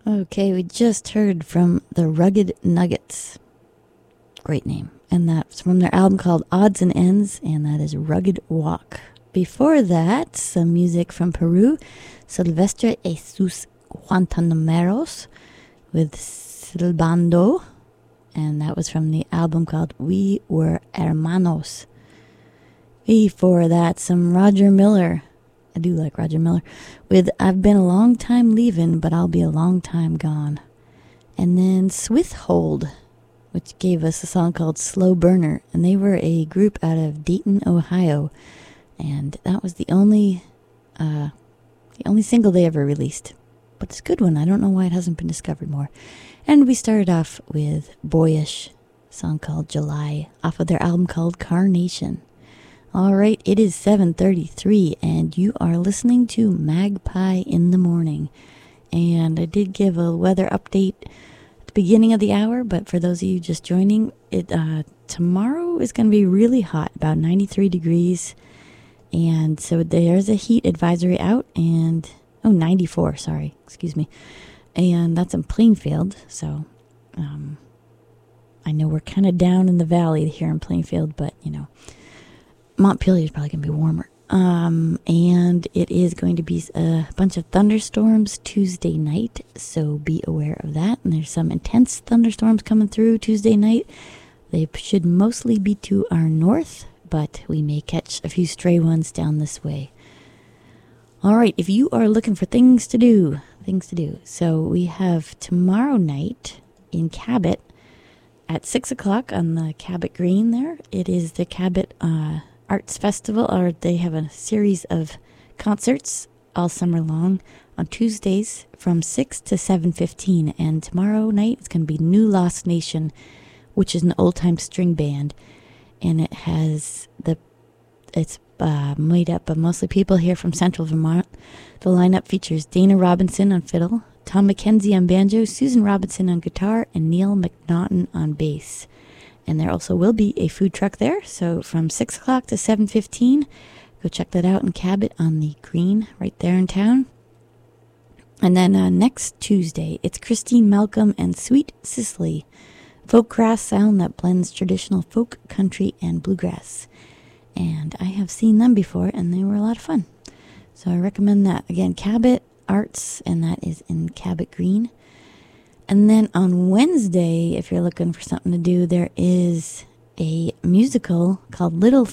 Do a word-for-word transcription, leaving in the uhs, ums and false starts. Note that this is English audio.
Okay, we just heard from the Rugged Nuggets. Great name. And that's from their album called Odds and Ends, and that is Rugged Walk. Before that, some music from Peru, Silvestre y sus Guantanameros with Silbando, and that was from the album called We Were Hermanos. Before that, some Roger Miller. I do like Roger Miller, with I've Been a Long Time Leaving, but I'll Be a Long Time Gone. And then Swithhold, which gave us a song called Slow Burner, and they were a group out of Dayton, Ohio, and that was the only uh, the only single they ever released. But it's a good one. I don't know why it hasn't been discovered more. And we started off with Boyish, a song called July, off of their album called Carnation. All right, it is seven thirty-three, and you are listening to Magpie in the Morning. And I did give a weather update at the beginning of the hour, but for those of you just joining, it uh, tomorrow is going to be really hot, about ninety-three degrees. And so there's a heat advisory out, and, oh, ninety-four, sorry, excuse me. And that's in Plainfield, so um, I know we're kind of down in the valley here in Plainfield, but, you know, Montpelier is probably going to be warmer. Um, and it is going to be a bunch of thunderstorms Tuesday night, so be aware of that. And there's some intense thunderstorms coming through Tuesday night. They should mostly be to our north, but we may catch a few stray ones down this way. All right, if you are looking for things to do, things to do. So we have tomorrow night in Cabot at six o'clock on the Cabot Green there. It is the Cabot uh, Arts Festival, or they have a series of concerts all summer long on Tuesdays from six to seven fifteen. And tomorrow night it's going to be New Lost Nation, which is an old-time string band. And it has the, it's uh, made up of mostly people here from Central Vermont. The lineup features Dana Robinson on fiddle, Tom McKenzie on banjo, Susan Robinson on guitar, and Neil McNaughton on bass. And there also will be a food truck there, so from six o'clock to seven fifteen, go check that out in Cabot on the Green, right there in town. And then uh, next Tuesday, it's Christine Malcolm and Sweet Cicely, folk grass sound that blends traditional folk, country, and bluegrass. And I have seen them before, and they were a lot of fun. So I recommend that. Again, Cabot Arts, and that is in Cabot Green. And then on Wednesday, if you're looking for something to do, there is a musical called Little